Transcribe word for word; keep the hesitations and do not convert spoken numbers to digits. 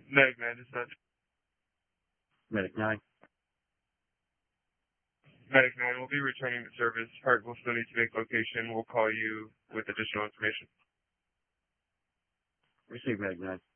Medic nine dispatch. Medic nine. Medic nine will be returning to service. Heart will still need to make location. We'll call you with additional information. Receive Medic nine.